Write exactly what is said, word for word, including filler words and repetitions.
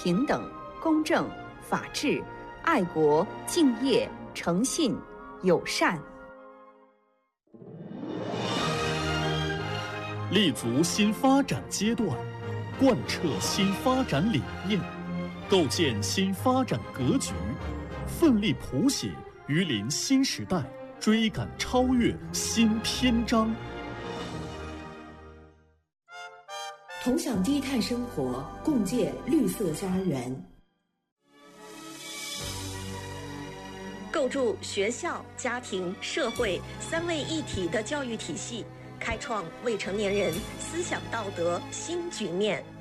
平等、公正、法治、爱国、敬业、诚信、友善。 立足新发展阶段，贯彻新发展理念，构建新发展格局，奋力谱写榆林新时代，追赶超越新篇章。 同享低碳生活，共建绿色家园。 构筑学校、家庭、社会三位一体的教育体系，开创未成年人思想道德新局面。